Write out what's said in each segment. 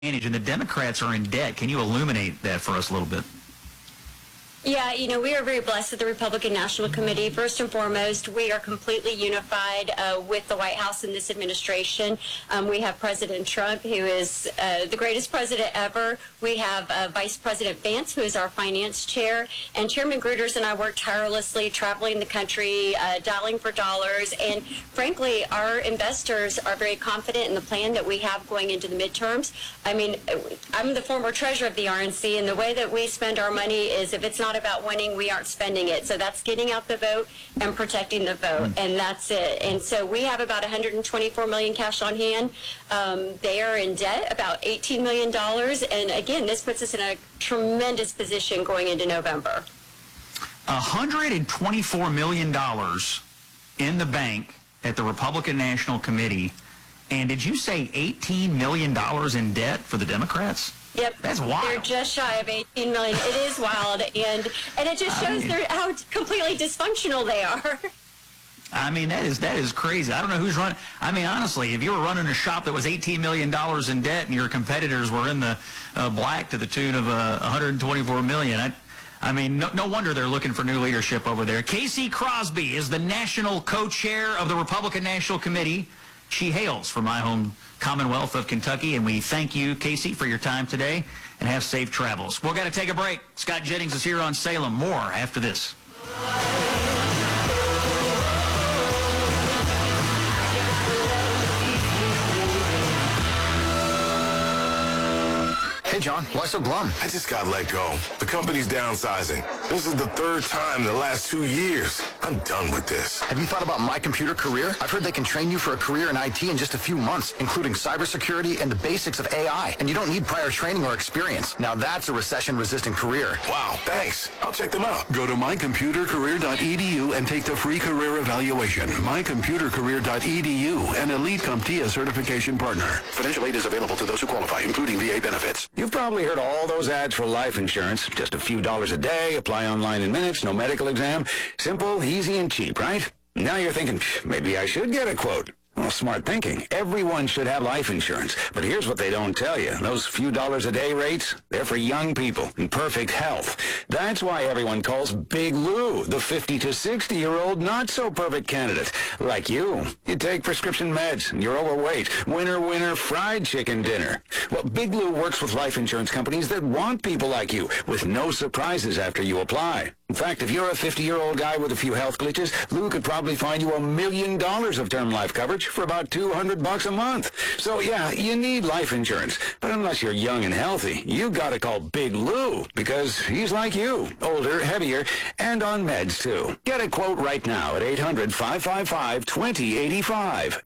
and the Democrats are in debt. Can you illuminate that for us a little bit? Yeah, we are very blessed at the Republican National Committee. First and foremost, we are completely unified with the White House and this administration. We have President Trump, who is the greatest president ever. We have Vice President Vance, who is our finance chair. And Chairman Gruters and I work tirelessly, traveling the country, dialing for dollars. And frankly, our investors are very confident in the plan that we have going into the midterms. I mean, I'm the former treasurer of the RNC, and the way that we spend our money is if it's not about winning, we aren't spending it. So that's getting out the vote and protecting the vote, and that's it. And so we have about $124 million cash on hand. They are in debt, about $18 million. And again, this puts us in a tremendous position going into November. $124 million in the bank at the Republican National Committee. And did you say $18 million in debt for the Democrats? Yep. That's wild. They're just shy of $18 million. It is wild, and it just shows how completely dysfunctional they are. I mean, that is crazy. I don't know who's running. I mean, honestly, if you were running a shop that was $18 million in debt and your competitors were in the black to the tune of $124 million, I mean, no wonder they're looking for new leadership over there. Casey Crosby is the national co-chair of the Republican National Committee. She hails from my home Commonwealth of Kentucky, and we thank you, Casey, for your time today, and have safe travels. We're going to take a break. Scott Jennings is here on Salem. More after this. Hey, John, why so glum? I just got let go. The company's downsizing. This is the third time in the last 2 years. I'm done with this. Have you thought about My Computer Career? I've heard they can train you for a career in IT in just a few months, including cybersecurity and the basics of AI. And you don't need prior training or experience. Now that's a recession-resistant career. Wow, thanks. I'll check them out. Go to mycomputercareer.edu and take the free career evaluation. mycomputercareer.edu, an elite CompTIA certification partner. Financial aid is available to those who qualify, including VA benefits. You've probably heard all those ads for life insurance. Just a few dollars a day, apply online in minutes, no medical exam. Simple, easy, and cheap, right? Now you're thinking, maybe I should get a quote. Well, smart thinking. Everyone should have life insurance. But here's what they don't tell you. Those few dollars a day rates, they're for young people in perfect health. That's why everyone calls Big Lou the 50 to 60-year-old not-so-perfect candidate. Like you. You take prescription meds, and you're overweight. Winner, fried chicken dinner. Well, Big Lou works with life insurance companies that want people like you, with no surprises after you apply. In fact, if you're a 50-year-old guy with a few health glitches, Lou could probably find you $1 million of term life coverage for about $200 a month. So, yeah, you need life insurance. But unless you're young and healthy, you gotta call Big Lou, because he's like you, older, heavier, and on meds, too. Get a quote right now at 800-555-2085,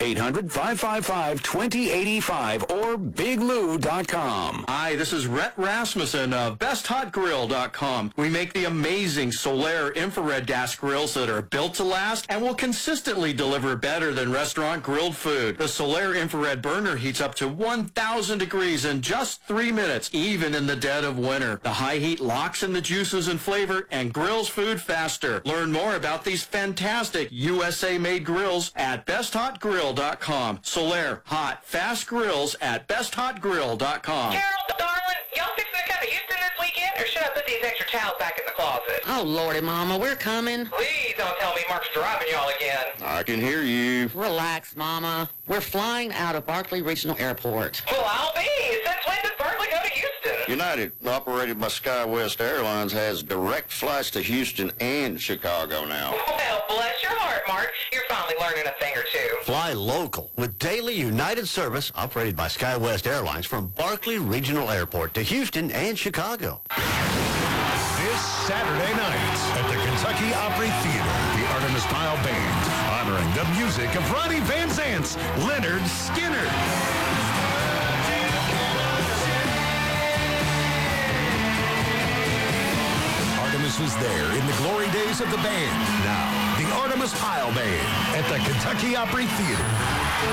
800-555-2085, or biglou.com. Hi, this is Rhett Rasmussen of BestHotGrill.com. We make the amazing Solaire infrared gas grills that are built to last and will consistently deliver better than restaurant grilled food. The Solaire infrared burner heats up to 1,000 degrees in just 3 minutes, even in the dead of winter. The high heat locks in the juices and flavor and grills food faster. Learn more about these fantastic USA-made grills at BestHotGrill.com. Solaire hot, fast grills at BestHotGrill.com. Carol, darling, y'all fixing to come to Houston this weekend, or should I put these extra towels back in the closet? Oh, Lordy, Mama, we're coming. Please don't tell me Mark's driving y'all again. I can hear you. Relax, Mama. We're flying out of Barkley Regional Airport. Well, I'll be. Since when did Berkeley go to Houston? United, operated by SkyWest Airlines, has direct flights to Houston and Chicago now. Well, bless your heart, Mark. You're finally learning a thing or two. Fly local with daily United service operated by SkyWest Airlines from Barkley Regional Airport to Houston and Chicago. This Saturday night at the Kentucky Opry Theater, the Artemis Pyle Band, honoring the music of Ronnie Van Zant's Leonard Skinner. Artemis was there in the glory days of the band. Now, the Artemis Pyle Band at the Kentucky Opry Theater.